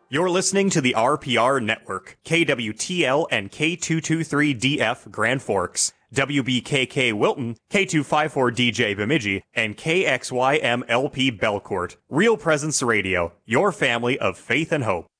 You're listening to the RPR Network, KWTL and K223DF Grand Forks, WBKK Wilton, K254DJ Bemidji, and KXYMLP Belcourt. Real Presence Radio, your family of faith and hope.